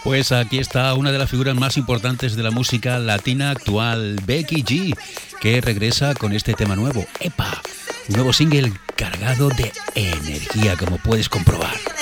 Pues aquí está una de las figuras más importantes de la música latina actual, Becky G, que regresa con este tema nuevo, Epa, un nuevo single cargado de energía, como puedes comprobar.